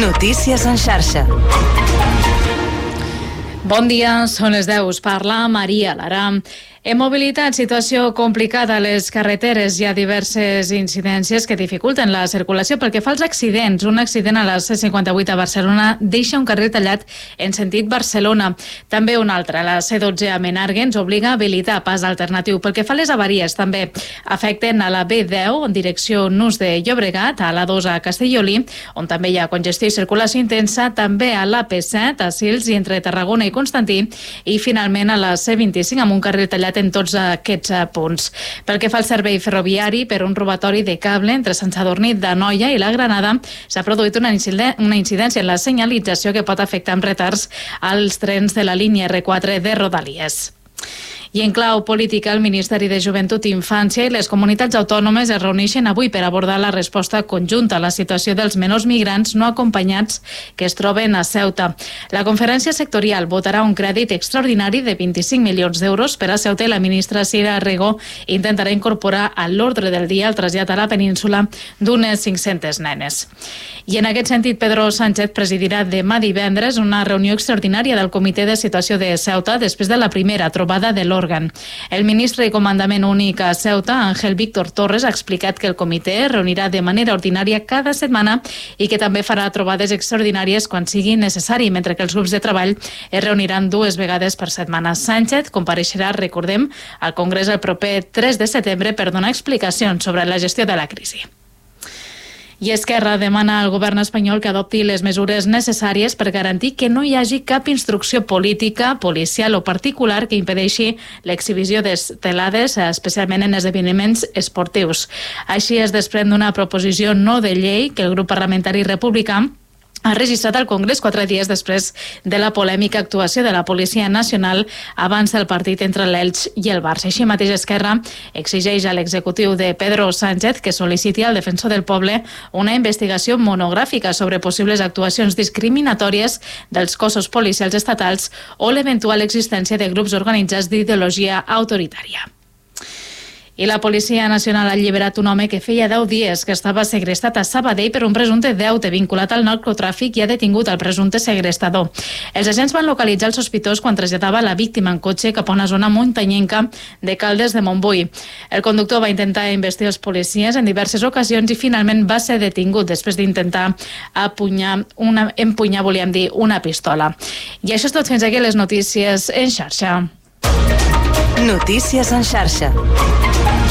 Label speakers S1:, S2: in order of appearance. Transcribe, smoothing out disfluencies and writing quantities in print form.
S1: Notícies en xarxa.
S2: Bon dia, són les 10. Us parla Maria Lara. En mobilitat, situació complicada a les carreteres. Hi ha diverses incidències que dificulten la circulació pel que fa als accidents. Un accident a la C58 a Barcelona deixa un carril tallat en sentit Barcelona. També un altre, a la C12 a Menàrguens, obliga a habilitar pas alternatiu. Pel que fa a les avaries, també afecten a la B10 en direcció Nus de Llobregat, a la 2 a Castellolí, on també hi ha congestió i circulació intensa, també a l'AP7 a Sils i entre Tarragona i Constantí, i finalment a la C25 amb un carril tallat en tots aquests punts. Pel que fa al servei ferroviari, per un robatori de cable entre Sant Sadurní d'Anoia i la Granada, s'ha produït una incidència en la senyalització que pot afectar amb retards als trens de la línia R4 de Rodalies. I en clau política, el Ministeri de Joventut i Infància i les comunitats autònomes es reuneixen avui per abordar la resposta conjunta a la situació dels menors migrants no acompanyats que es troben a Ceuta. La conferència sectorial votarà un crèdit extraordinari de 25 milions d'euros per a Ceuta i la ministra Sira Rego intentarà incorporar a l'ordre del dia el trasllat a la península d'unes 500 nenes. I en aquest sentit, Pedro Sánchez presidirà demà divendres una reunió extraordinària del Comitè de Situació de Ceuta després de la primera trobada de l'òrgan. El ministre i comandament únic a Ceuta, Ángel Víctor Torres, ha explicat que el comitè es reunirà de manera ordinària cada setmana i que també farà trobades extraordinàries quan sigui necessari, mentre que els grups de treball es reuniran 2 vegades per setmana. Sánchez compareixerà, recordem, al Congrés el proper 3 de setembre per donar explicacions sobre la gestió de la crisi. I Esquerra demana al govern espanyol que adopti les mesures necessàries per garantir que no hi hagi cap instrucció política, policial o particular que impedeixi l'exhibició d'estelades, especialment en esdeveniments esportius. Així es desprèn d'una proposició no de llei que el grup parlamentari republicà ha registrat al Congrés 4 dies després de la polèmica actuació de la Policia Nacional abans del partit entre l'Elx i el Barça. Així mateix, Esquerra exigeix a l'executiu de Pedro Sánchez que sol·liciti al defensor del poble una investigació monogràfica sobre possibles actuacions discriminatòries dels cossos policials estatals o l'eventual existència de grups organitzats d'ideologia autoritària. I la Policia Nacional ha alliberat un home que feia 10 dies que estava segrestat a Sabadell per un presumpte deute vinculat al narcotràfic i ha detingut el presumpte segrestador. Els agents van localitzar el sospitós quan traslladava la víctima en cotxe cap a una zona muntanyenca de Caldes de Montbui. El conductor va intentar investir els policies en diverses ocasions i finalment va ser detingut després d'intentar empunyar, una pistola. I això és tot, fins aquí les notícies en xarxa.
S1: Notícies en xarxa.